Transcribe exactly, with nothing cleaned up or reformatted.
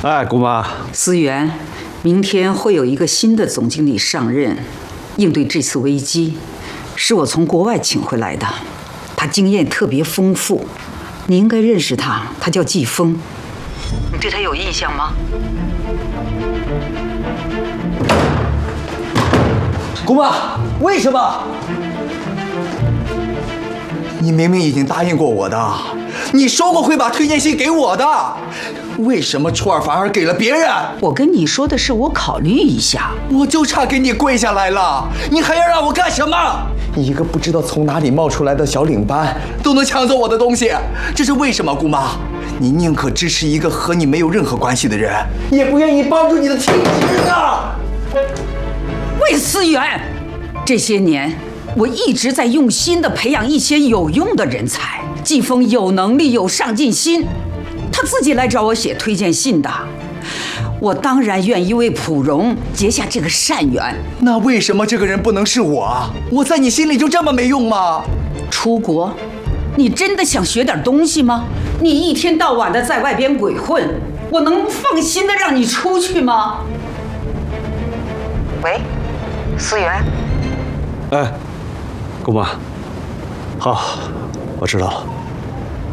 哎，姑妈， 思源，明天会有一个新的总经理上任，应对这次危机，是我从国外请回来的，他经验特别丰富，你应该认识他，他叫季风。你对他有印象吗？ 姑妈，为什么？你明明已经答应过我的，你说过会把推荐信给我的，为什么初二反而给了别人？ 我跟你说的是，我考虑一下。 我就差给你跪下来了，你还要让我干什么？一个不知道从哪里冒出来的小领班都能抢走我的东西，这是为什么？姑妈，你宁可支持一个和你没有任何关系的人，也不愿意帮助你的亲侄啊！ 魏思源，这些年我一直在用心地培养一些有用的人才。季风有能力、有上进心，他自己来找我写推荐信的。我当然愿意为普荣结下这个善缘。 那为什么这个人不能是我？我在你心里就这么没用吗？ 出国，你真的想学点东西吗？你一天到晚的在外边鬼混，我能放心的让你出去吗？喂，思源。 哎，姑妈，好，我知道了。